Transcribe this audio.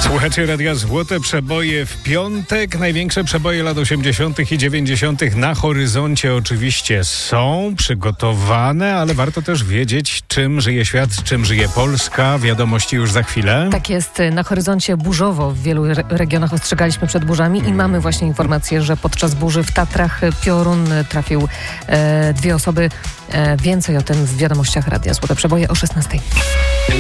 Słuchajcie Radia Złote Przeboje w piątek. Największe przeboje lat 80. i 90. na horyzoncie oczywiście są przygotowane, ale warto też wiedzieć, czym żyje świat, czym żyje Polska. Wiadomości już za chwilę. Tak jest, na horyzoncie burzowo w wielu regionach ostrzegaliśmy przed burzami i mamy właśnie informację, że podczas burzy w Tatrach piorun trafił 2 osoby. Więcej o tym w wiadomościach Radia Złote Przeboje o 16:00.